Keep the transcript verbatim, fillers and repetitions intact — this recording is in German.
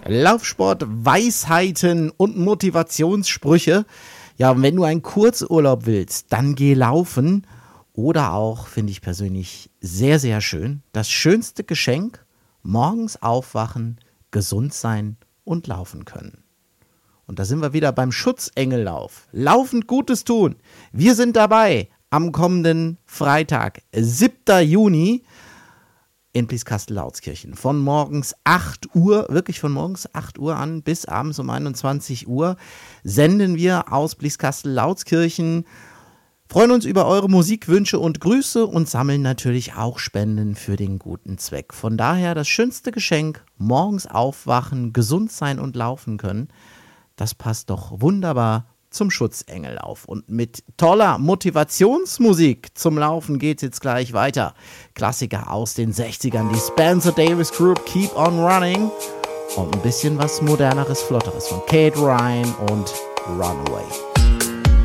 Laufsport, Weisheiten und Motivationssprüche. Ja, und wenn du einen Kurzurlaub willst, dann geh laufen. Oder auch, finde ich persönlich sehr, sehr schön, das schönste Geschenk, morgens aufwachen, gesund sein und laufen können. Und da sind wir wieder beim Schutzengellauf. Laufend Gutes tun. Wir sind dabei am kommenden Freitag, siebter Juni, in Blieskastel-Lautskirchen. Von morgens acht Uhr, wirklich von morgens acht Uhr an bis abends um einundzwanzig Uhr senden wir aus Blieskastel-Lautskirchen. Freuen uns über eure Musikwünsche und Grüße und sammeln natürlich auch Spenden für den guten Zweck. Von daher das schönste Geschenk, morgens aufwachen, gesund sein und laufen können. Das passt doch wunderbar zum Schutzengellauf. Und mit toller Motivationsmusik zum Laufen geht's jetzt gleich weiter. Klassiker aus den sechzigern, die Spencer Davis Group, Keep on Running. Und ein bisschen was moderneres, flotteres von Kate Ryan und Runaway.